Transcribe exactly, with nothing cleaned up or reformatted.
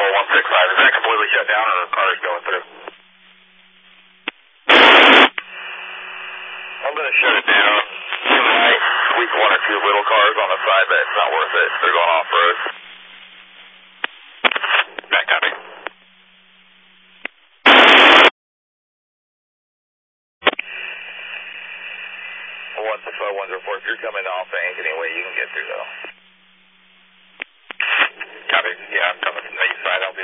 one six five. Is that completely shut down or are cars going through? I'm going to shut it down. You might squeak one or two little cars on the side, but it's not worth it. They're going off-road. Back copy. one six five one zero four, if you're coming off bank anyway, you can get through though. Copy. Yeah, I'm coming from the east side. I'll be